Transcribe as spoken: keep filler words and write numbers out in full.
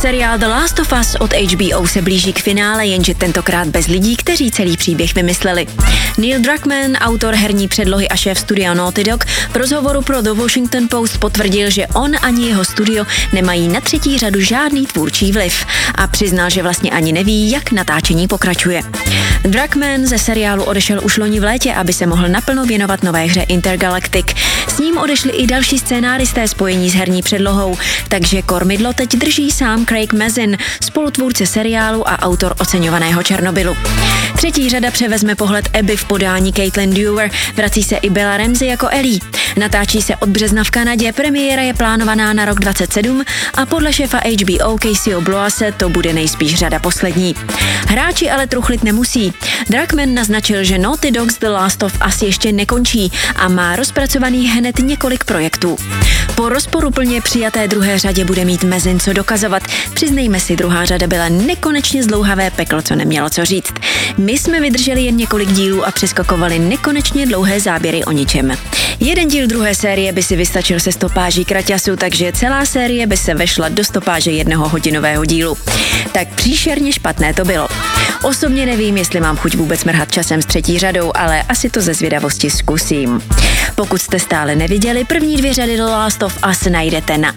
Seriál The Last of Us od H B O se blíží k finále, jenže tentokrát bez lidí, kteří celý příběh vymysleli. Neil Druckmann, autor herní předlohy a šéf studia Naughty Dog, v rozhovoru pro The Washington Post potvrdil, že on ani jeho studio nemají na třetí řadu žádný tvůrčí vliv a přiznal, že vlastně ani neví, jak natáčení pokračuje. Druckmann ze seriálu odešel už loni v létě, aby se mohl naplno věnovat nové hře Intergalactic. S ním odešli i další scénáristé spojení s herní předlohou, takže kormidlo teď drží sám Craig Mazin, spolutvůrce seriálu a autor oceňovaného Černobylu. Třetí řada převezme pohled Abby v podání Caitlin Dewar, vrací se i Bella Ramsey jako Ellie. Natáčí se od března v Kanadě, premiéra je plánovaná na rok dvacet sedm a podle šéfa H B O Caseyho Bloise to bude nejspíš řada poslední. Hráči ale truchlit nemusí. Druckmann naznačil, že Naughty Dog's The Last of Us ještě nekončí a má rozpracovaný hned několik projektů. Po rozporuplně přijaté druhé řadě bude mít Mazin co dokazovat. Přiznejme si, druhá řada byla nekonečně zdlouhavé peklo, co nemělo co říct. My jsme vydrželi jen několik dílů a přeskakovali nekonečně dlouhé záběry o ničem. Jeden díl druhé série by si vystačil se stopáží kraťasu, takže celá série by se vešla do stopáže jednoho hodinového dílu. Tak příšerně špatné to bylo. Osobně nevím, jestli mám chuť vůbec mrhat časem s třetí řadou, ale asi to ze zvědavosti zkusím. Pokud jste stále neviděli, první dvě řady The Last of Us najdete na